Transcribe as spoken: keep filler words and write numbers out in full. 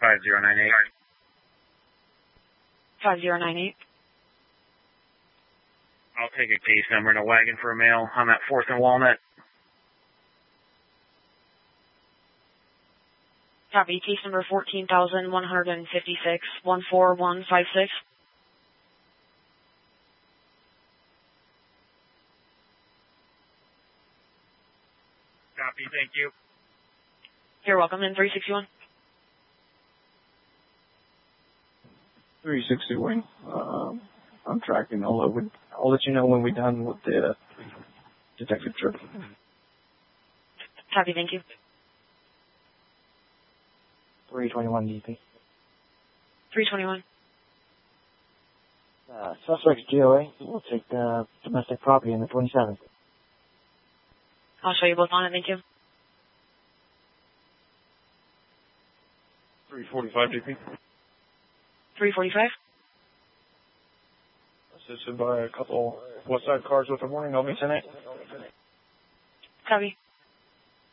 five zero nine eight. five zero nine eight. I'll take a case number and a wagon for a mail. I'm at fourth and Walnut. Copy. Case number fourteen thousand one hundred fifty-six, one four one five six. Copy, thank you. You're welcome. In three sixty-one. three sixty-one. Um, I'm tracking all over. I'll let you know when we're done with the uh, detective trip. Copy, thank you. three twenty-one D P. three twenty-one. Uh, suspect's G O A. We'll take the domestic property in the twenty-seventh. I'll show you both on it, thank you. three forty-five D P. three forty-five. Assisted by a couple West Side cars with a warning. I'll be ten eight. Copy.